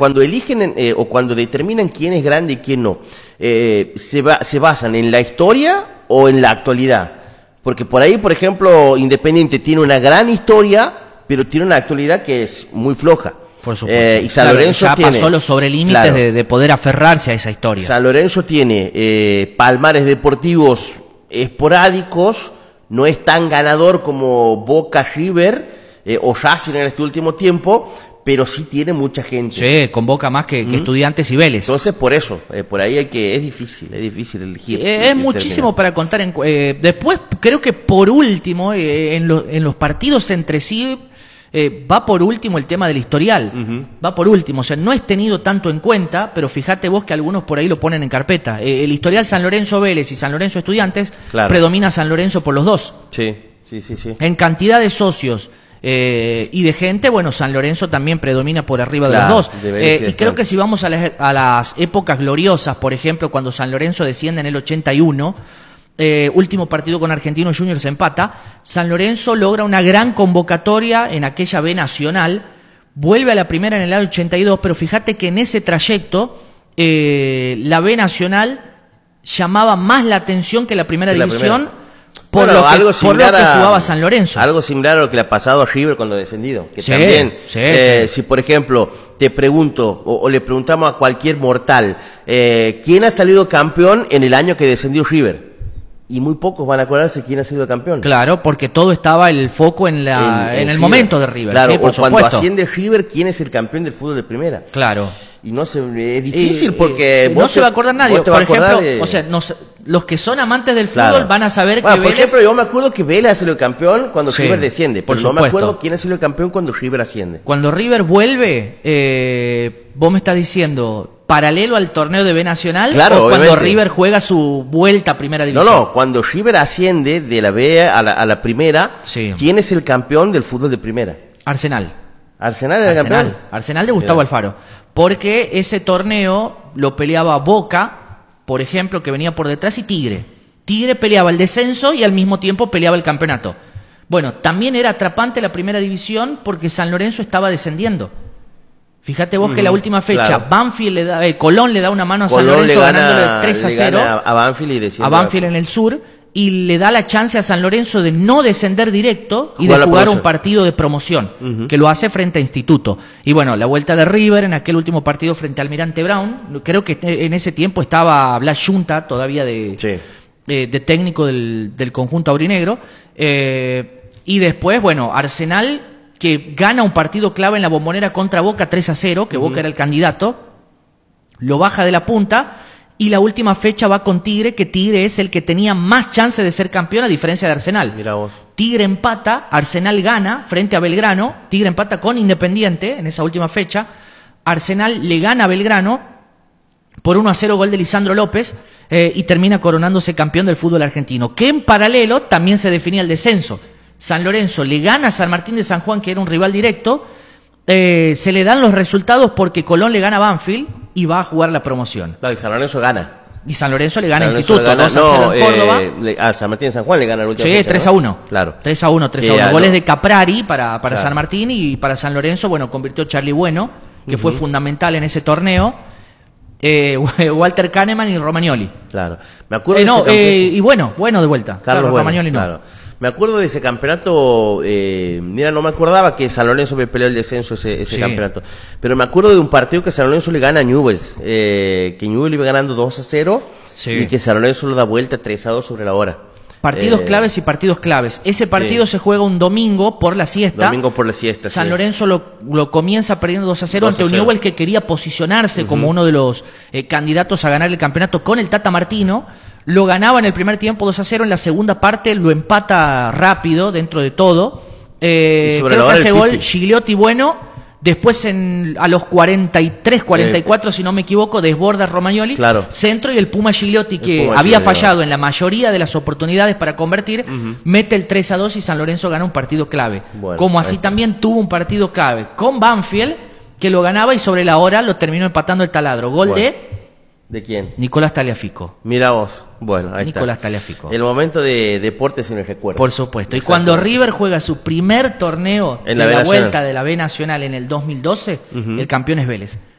cuando eligen o cuando determinan quién es grande y quién no, se basan en la historia o en la actualidad. Porque por ahí, por ejemplo, Independiente tiene una gran historia, pero tiene una actualidad que es muy floja. Por supuesto. Y San Lorenzo ya tiene, pasó los sobrelímites, claro, de poder aferrarse a esa historia. San Lorenzo tiene palmares deportivos esporádicos, no es tan ganador como Boca, River o Racing en este último tiempo, pero sí tiene mucha gente. Sí, convoca más que Estudiantes y Vélez. Entonces, por eso, por ahí es difícil elegir. Sí, es muchísimo para contar. Después, creo que por último, en los partidos entre sí, va por último el tema del historial. Va por último, o sea, no es tenido tanto en cuenta, pero fíjate vos que algunos por ahí lo ponen en carpeta. El historial San Lorenzo Vélez y San Lorenzo Estudiantes, claro, predomina San Lorenzo por los dos. Sí. En cantidad de socios y de gente, bueno, San Lorenzo también predomina por arriba, claro, de los dos. Y creo que si vamos a las épocas gloriosas, por ejemplo, cuando San Lorenzo desciende en el 81, último partido con Argentinos Juniors empata, San Lorenzo logra una gran convocatoria en aquella B Nacional, vuelve a la primera en el año 82, pero fíjate que en ese trayecto la B Nacional llamaba más la atención que la primera división. Por lo que jugaba San Lorenzo. Algo similar a lo que le ha pasado a River cuando ha descendido. Que también, si por ejemplo te pregunto, o le preguntamos a cualquier mortal, ¿quién ha salido campeón en el año que descendió River? Y muy pocos van a acordarse quién ha sido campeón. Claro, porque todo estaba el foco en el River. Momento de River. Claro, sí, por cuando supuesto. asciende River, ¿quién es el campeón del fútbol de primera? Claro. Y no es difícil porque... no se va a acordar nadie. Por ejemplo, o sea, los que son amantes del fútbol van a saber que Por ejemplo, yo me acuerdo que Vélez ha sido campeón cuando River desciende, pero no me acuerdo quién ha sido campeón cuando River asciende. Cuando River vuelve, vos me estás diciendo... ¿Paralelo al torneo de B Nacional? Claro, ¿o cuando River juega su vuelta a Primera División? No, cuando River asciende de la B a la Primera, ¿quién es el campeón del fútbol de Primera? Arsenal. ¿Arsenal era el campeón? Arsenal de Gustavo Alfaro. Porque ese torneo lo peleaba Boca, por ejemplo, que venía por detrás, y Tigre. Tigre peleaba el descenso y al mismo tiempo peleaba el campeonato. Bueno, también era atrapante la Primera División porque San Lorenzo estaba descendiendo. Fíjate vos que la última fecha, claro, Banfield Colón le da una mano a San Lorenzo ganándole 3-0 a Banfield y desciende a Banfield en el sur, y le da la chance a San Lorenzo de no descender directo y de jugar un partido de promoción, que lo hace frente a Instituto. Y bueno, la vuelta de River en aquel último partido frente a Almirante Brown, creo que en ese tiempo estaba Blas Junta todavía de técnico del conjunto aurinegro, y después, bueno, Arsenal, que gana un partido clave en la Bombonera contra Boca 3-0, que Boca era el candidato, lo baja de la punta, y la última fecha va con Tigre, que Tigre es el que tenía más chance de ser campeón a diferencia de Arsenal. Mira vos. Tigre empata, Arsenal gana frente a Belgrano, Tigre empata con Independiente en esa última fecha, Arsenal le gana a Belgrano por 1-0, gol de Lisandro López, y termina coronándose campeón del fútbol argentino, que en paralelo también se definía el descenso. San Lorenzo le gana a San Martín de San Juan, que era un rival directo, se le dan los resultados porque Colón le gana a Banfield y va a jugar la promoción. No, y San Lorenzo gana. Y San Lorenzo le gana a Instituto, 2-0 en Córdoba. A San Martín de San Juan le gana el último. Sí, 3-1. Claro. 3-1. Goles de Caprari para San Martín, y para San Lorenzo, bueno, convirtió Charlie Bueno, que fue fundamental en ese torneo. Walter Kahneman y Romagnoli. Claro. Me acuerdo y bueno de vuelta. Carlos Bueno, Romagnoli no. Claro. Me acuerdo de ese campeonato, mira, no me acordaba que San Lorenzo me peleó el descenso ese campeonato, pero me acuerdo de un partido que San Lorenzo le gana a Newell's, que Newell's iba ganando 2-0 y que San Lorenzo lo da vuelta 3-2 sobre la hora. Partidos claves y partidos claves. Ese partido se juega un domingo por la siesta. San Lorenzo lo comienza perdiendo 2-0 ante un Newell's que quería posicionarse como uno de los candidatos a ganar el campeonato con el Tata Martino. Lo ganaba en el primer tiempo 2-0, en la segunda parte lo empata rápido dentro de todo. Creo que hace gol Gigliotti Bueno, después a los 43, 44 si no me equivoco, desborda Romagnoli, centro, y el Puma Gigliotti, que había fallado en la mayoría de las oportunidades para convertir, mete el 3-2 y San Lorenzo gana un partido clave. Bueno, como así también tuvo un partido clave con Banfield, que lo ganaba y sobre la hora lo terminó empatando el Taladro. Gol ¿De quién? Nicolás Tagliafico. Mira vos. Bueno, ahí Nicolás está. Tagliafico. El momento de deportes en el recuerdo. Por supuesto. Y cuando River juega su primer torneo en la vuelta de la B Nacional en el 2012, el campeón es Vélez.